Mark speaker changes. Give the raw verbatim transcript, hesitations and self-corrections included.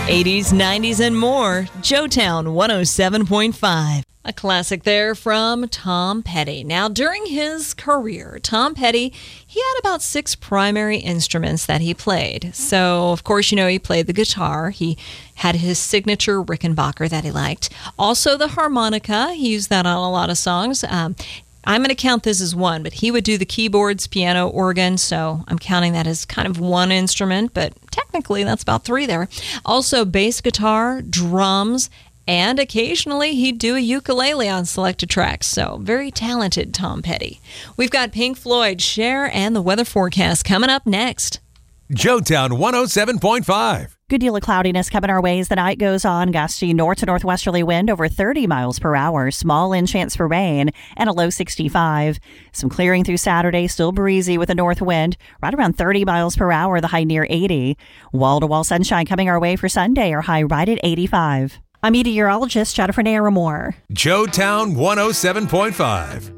Speaker 1: eighties, nineties, and more. Joetown one oh seven point five. A classic there from Tom Petty. Now, during his career, Tom Petty, he had about six primary instruments that he played. So, of course, you know, he played the guitar. He had his signature Rickenbacker that he liked. Also, the harmonica. He used that on a lot of songs. Um, I'm going to count this as one, but he would do the keyboards, piano, organ, so I'm counting that as kind of one instrument, but technically that's about three there. Also, bass guitar, drums, and occasionally he'd do a ukulele on selected tracks, so very talented Tom Petty. We've got Pink Floyd, Cher, and the weather forecast coming up next.
Speaker 2: Joetown one oh seven point five.
Speaker 3: Good deal of cloudiness coming our way as the night goes on. Gusty north to northwesterly wind over thirty miles per hour. Small in chance for rain and a low sixty-five. Some clearing through Saturday. Still breezy with a north wind. Right around thirty miles per hour. The high near eighty. Wall-to-wall sunshine coming our way for Sunday. Our high right at eighty-five. I'm meteorologist Jennifer Naramore.
Speaker 2: Joetown one oh seven point five.